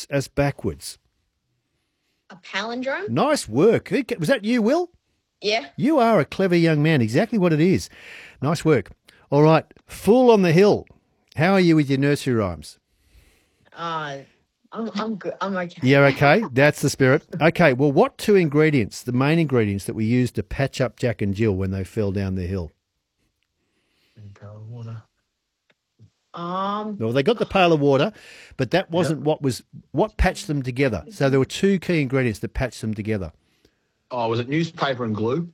puts us backwards? A palindrome? Nice work. Was that you, Will? Yeah. You are a clever young man. Exactly what it is. Nice work. All right. Fool on the Hill. How are you with your nursery rhymes? I'm good. I'm okay. Yeah, okay. That's the spirit. Okay, well, what two ingredients, the main ingredients that we used to patch up Jack and Jill when they fell down the hill? Water. Well, they got the pail of water, but that wasn't what patched them together. So there were two key ingredients that patched them together. Oh, was it newspaper and glue?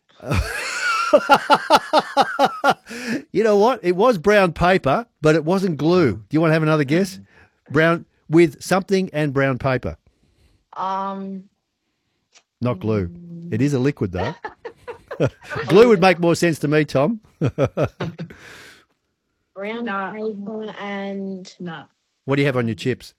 You know what? It was brown paper, but it wasn't glue. Do you want to have another guess? Brown with something and brown paper. Um, Not glue. It is a liquid, though. Glue would make more sense to me, Tom. brown paper and What do you have on your chips?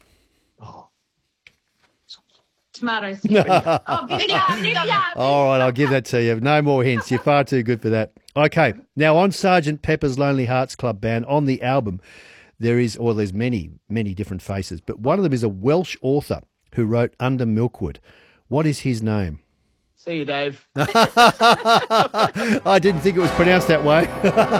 Tomatoes. oh, vinegar. All right, I'll give that to you. No more hints. You're far too good for that. Okay, now on Sergeant Pepper's Lonely Hearts Club Band, on the album, there's many, many different faces, but one of them is a Welsh author who wrote Under Milkwood. What is his name? See you, Dave. I didn't think it was pronounced that way.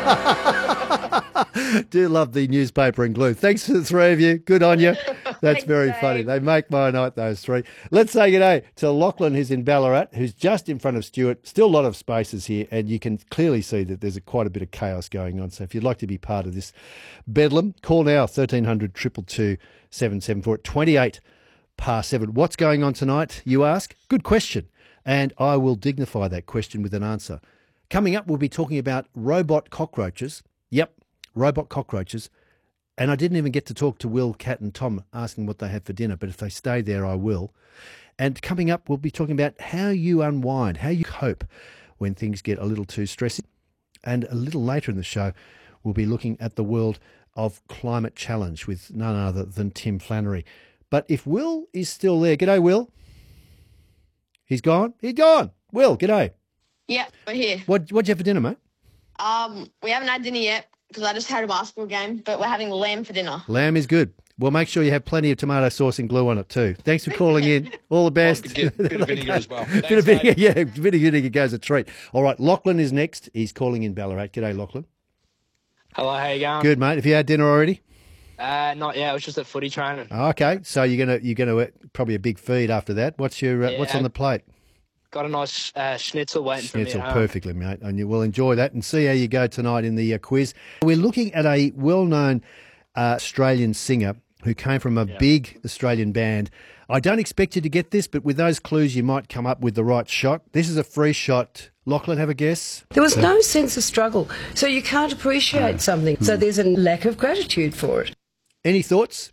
Do love the newspaper and glue. Thanks to the three of you. Good on you. That's very funny. They make my night, those three. Let's say good day to Lachlan, who's in Ballarat, who's just in front of Stuart. Still a lot of spaces here, and you can clearly see that there's quite a bit of chaos going on. So if you'd like to be part of this bedlam, call now, 1300 222 774 at 28 past 7. What's going on tonight, you ask? Good question. And I will dignify that question with an answer. Coming up, we'll be talking about robot cockroaches. Yep, robot cockroaches. And I didn't even get to talk to Will, Kat and Tom asking what they had for dinner, but if they stay there, I will. And coming up, we'll be talking about how you unwind, how you cope when things get a little too stressy. And a little later in the show, we'll be looking at the world of climate challenge with none other than Tim Flannery. But if Will is still there, g'day, Will. He's gone? He's gone. Will, g'day. Yeah, we're here. What'd you have for dinner, mate? We haven't had dinner yet because I just had a basketball game, but we're having lamb for dinner. Lamb is good. Well, make sure you have plenty of tomato sauce and glue on it too. Thanks for calling in. All the best. Bit of vinegar as well. Bit of vinegar, yeah. Bit of vinegar goes a treat. All right, Lachlan is next. He's calling in Ballarat. G'day, Lachlan. Hello, how you going? Good, mate. Have you had dinner already? Not yet. I was just at footy training. Okay, so you're gonna probably a big feed after that. What's on the plate? Got a nice schnitzel waiting for me Schnitzel, at home. perfectly, mate. And you will enjoy that and see how you go tonight in the quiz. We're looking at a well-known Australian singer who came from a big Australian band. I don't expect you to get this, but with those clues, you might come up with the right shot. This is a free shot. Lachlan, have a guess? There was no sense of struggle, so you can't appreciate something. So there's a lack of gratitude for it. Any thoughts?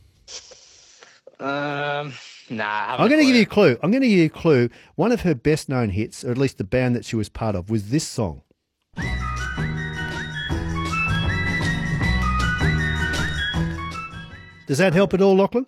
Nah, I'm going to give you a clue. I'm going to give you a clue. One of her best-known hits, or at least the band that she was part of, was this song. Does that help at all, Lachlan?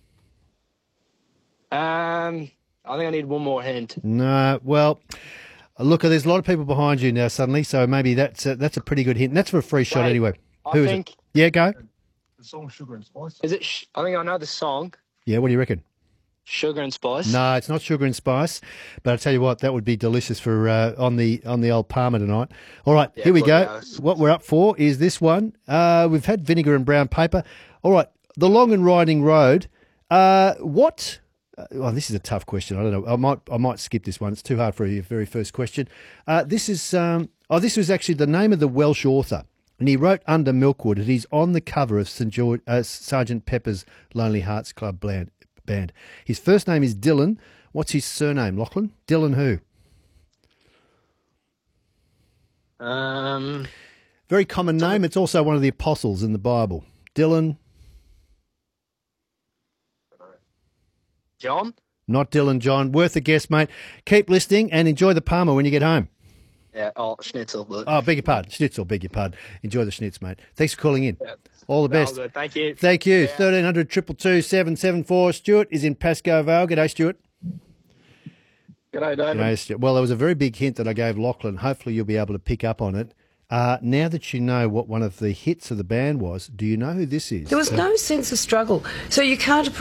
I think I need one more hint. No. Well, look, there's a lot of people behind you now suddenly, so maybe that's a pretty good hint. And that's for a free shot anyway. I Who is think it? Yeah, go. The song Sugar and Spice. Is it? I think I know the song. Yeah, what do you reckon? Sugar and Spice. No, it's not Sugar and Spice, but I tell you what, that would be delicious for on the old Palmer tonight. All right, here we go. What we're up for is this one. We've had vinegar and brown paper. All right, the long and winding road. What? Well, this is a tough question. I don't know. I might skip this one. It's too hard for your very first question. This was actually the name of the Welsh author, and he wrote Under Milkwood. And he's on the cover of Sergeant Pepper's Lonely Hearts Club Band. His first name is Dylan. What's his surname, Lachlan? Dylan who? Very common name. It's also one of the apostles in the Bible. Dylan. John? Not Dylan John. Worth a guess, mate. Keep listening and enjoy the Palmer when you get home. Yeah, schnitzel. But... Oh, beg your pardon. Schnitzel, beg your pardon. Enjoy the schnitz, mate. Thanks for calling in. Yeah. All the best. Good. Thank you. Thank you. 1300 222 774. Stuart is in Pascoe Vale. G'day, Stuart. G'day, David. G'day, Stuart. Well, there was a very big hint that I gave Lachlan. Hopefully you'll be able to pick up on it. Now that you know what one of the hits of the band was, do you know who this is? There was no sense of struggle, so you can't